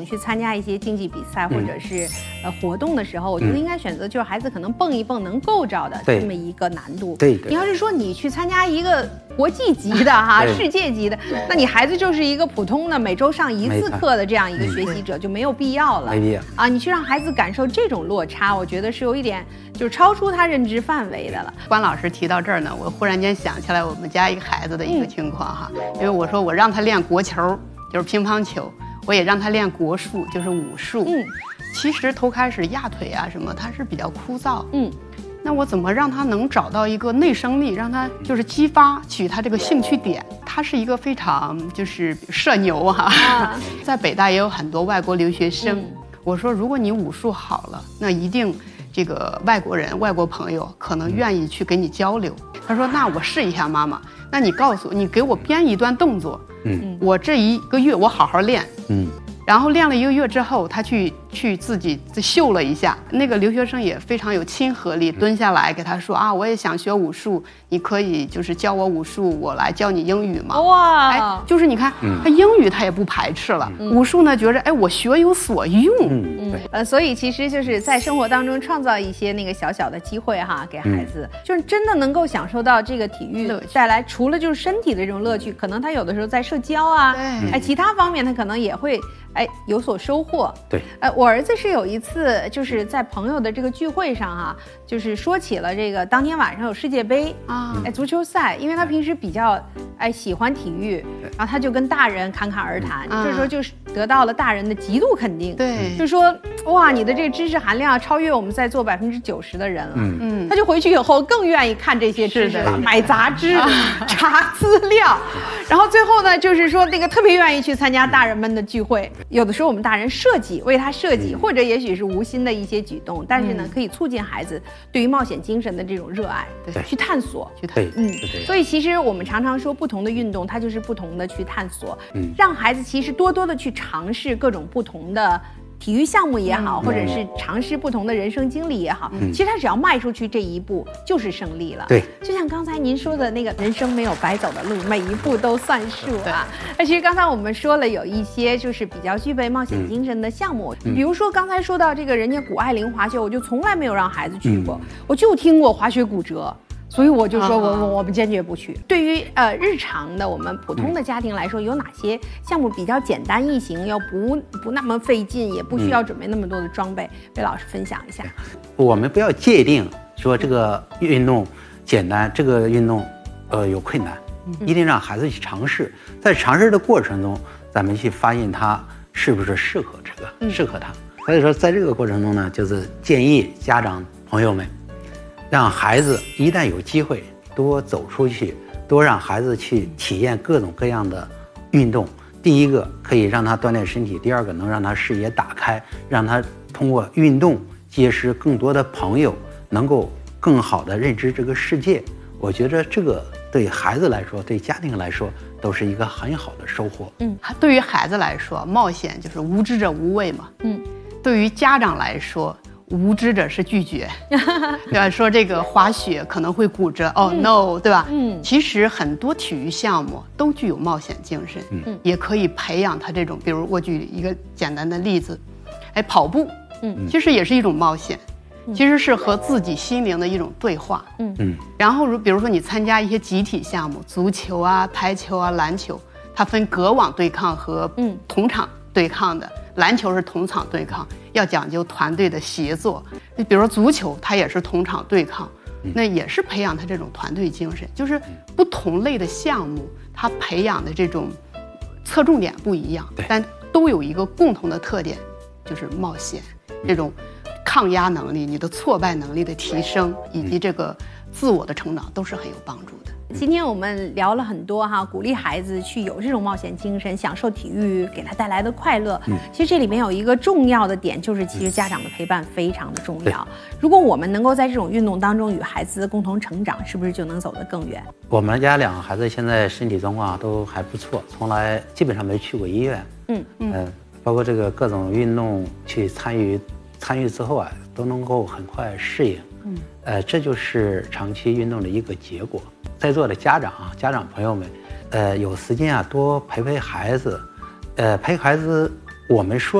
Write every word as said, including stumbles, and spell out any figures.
们去参加一些竞技比赛或者是、嗯、呃活动的时候，我觉得应该选择就是孩子可能蹦一蹦能够着的这么一个难度。 对， 你要是说你去参加一个国际级的哈、世界级的，那你孩子就是一个普通的每周上一次课的这样一个学习者，就没有必要了。 没必要啊，你去让孩子感受这种落差，我觉得是有一点就是超出他认知范围的了。 关老师提到这儿呢，我忽然间想起来我们家一个孩子的一个情况哈，嗯、因为我说我让他练国球，就是乒乓球，我也让他练国术，就是武术。嗯，其实头开始压腿啊什么，他是比较枯燥。嗯。那我怎么让他能找到一个内生力，让他就是激发起他这个兴趣点？他是一个非常就是社牛哈、啊，在北大也有很多外国留学生。嗯、我说，如果你武术好了，那一定这个外国人、外国朋友可能愿意去跟你交流。他说：“那我试一下，妈妈。那你告诉我，你给我编一段动作，嗯，我这一个月我好好练，嗯。”然后练了一个月之后，他去去自己秀了一下，那个留学生也非常有亲和力，蹲下来给他说啊，我也想学武术，你可以就是教我武术，我来教你英语嘛。哇，哎，就是你看、嗯、他英语他也不排斥了，嗯、武术呢觉着哎我学有所用， 嗯，对，呃，所以其实就是在生活当中创造一些那个小小的机会哈，给孩子，嗯、就是真的能够享受到这个体育带来除了就是身体的这种乐趣，可能他有的时候在社交啊，哎，其他方面他可能也会。哎，有所收获。 对， 呃，我儿子是有一次就是在朋友的这个聚会上啊，就是说起了这个当天晚上有世界杯啊，哎，足球赛，因为他平时比较哎喜欢体育，然后他就跟大人侃侃而谈，嗯、这时候就是得到了大人的极度肯定。 对， 就说哇，你的这个知识含量超越我们在座百分之九十的人了。嗯嗯，他就回去以后更愿意看这些知识了，买杂志、查资料，然后最后呢，就是说那个特别愿意去参加大人们的聚会。有的时候我们大人设计为他设计，或者也许是无心的一些举动，但是呢，可以促进孩子对于冒险精神的这种热爱，对，去探索， 去探，嗯， 所以其实我们常常说，不同的运动，它就是不同的去探索，嗯，让孩子其实多多的去尝试各种不同的。体育项目也好，或者是尝试不同的人生经历也好，嗯、其实他只要迈出去这一步就是胜利了。 对， 就像刚才您说的那个人生没有白走的路，每一步都算数啊。那其实刚才我们说了有一些就是比较具备冒险精神的项目，嗯、比如说刚才说到这个人家谷爱凌滑雪，我就从来没有让孩子去过，嗯、我就听过滑雪骨折。所以我就说我，我我们坚决不去。对于呃日常的我们普通的家庭来说，有哪些项目比较简单易行，又不不那么费劲，也不需要准备那么多的装备？魏老师分享一下。 我们不要界定说这个运动简单，这个运动呃有困难，一定让孩子去尝试。在尝试的过程中，咱们去发现他是不是适合这个，嗯、适合他。所以说，在这个过程中呢，就是建议家长朋友们。让孩子一旦有机会多走出去，多让孩子去体验各种各样的运动。第一个可以让他锻炼身体，第二个能让他视野打开，让他通过运动结识更多的朋友，能够更好的认知这个世界。我觉得这个对孩子来说，对家庭来说都是一个很好的收获。 嗯，对于孩子来说，冒险就是无知者无畏嘛。嗯，对于家长来说。无知者是拒绝，对吧？说这个滑雪可能会骨折，哦、oh, no， 对吧？嗯，其实很多体育项目都具有冒险精神，嗯，也可以培养他这种，比如我举一个简单的例子，哎，跑步，嗯，其实也是一种冒险，其实是和自己心灵的一种对话，嗯嗯。然后如比如说你参加一些集体项目，足球啊、排球啊、篮球，它分隔网对抗和嗯同场对抗的。篮球是同场对抗，要讲究团队的协作。你比如说足球，它也是同场对抗，那也是培养他这种团队精神。就是不同类的项目，它培养的这种侧重点不一样，但都有一个共同的特点，就是冒险，这种抗压能力、你的挫败能力的提升，以及这个自我的成长，都是很有帮助的。 今天我们聊了很多哈，鼓励孩子去有这种冒险精神，享受体育给他带来的快乐。嗯，其实这里面有一个重要的点，就是其实家长的陪伴非常的重要。如果我们能够在这种运动当中与孩子共同成长，是不是就能走得更远？ 我们家两个孩子现在身体状况都还不错，从来基本上没去过医院。嗯嗯、呃，包括这个各种运动去参与，参与之后啊，都能够很快适应。嗯，呃，这就是长期运动的一个结果。在座的家长啊，家长朋友们，呃，有时间啊，多陪陪孩子，呃，陪孩子，我们说。